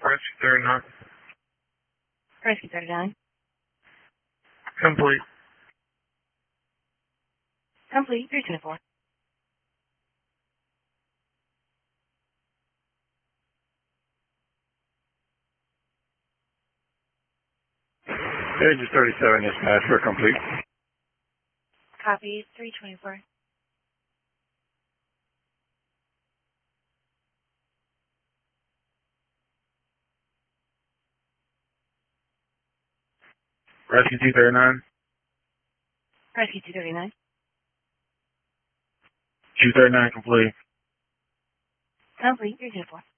Rescue 39. Rescue 39. Complete. Complete. 324. Page 37 dispatch, we're complete. Copy. 324. Rescue 239. Rescue 239. 239 complete. Complete. 324.